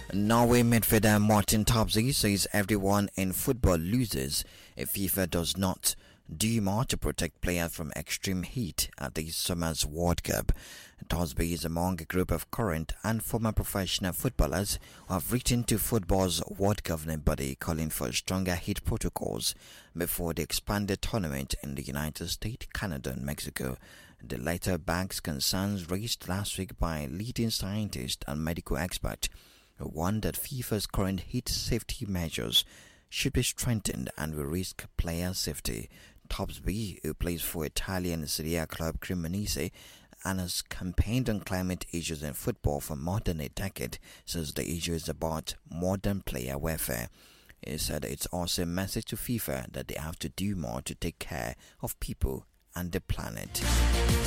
Norway midfielder Martin Topsy says everyone in football loses if FIFA does not do more to protect players from extreme heat at this summer's World Cup. Topsy is among a group of current and former professional footballers who have written to football's world governing body calling for stronger heat protocols before the expanded tournament in the United States, Canada and Mexico. The letter backs concerns raised last week by leading scientists and medical experts who warned that FIFA's current heat safety measures should be strengthened and will risk player safety. Topsy, who plays for Italian Serie A club Cremonese and has campaigned on climate issues in football for more than a decade, says the issue is about modern player welfare. He said it's also a message to FIFA that they have to do more to take care of people and the planet.